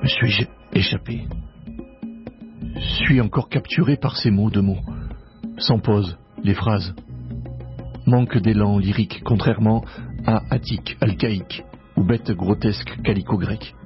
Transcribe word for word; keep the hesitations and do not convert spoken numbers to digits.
Me suis-je échappé? Suis encore capturé par ces mots de mots, sans pause, les phrases. Manque d'élan lyrique, contrairement à Attique, alcaïque ou bête grotesque calico-grec.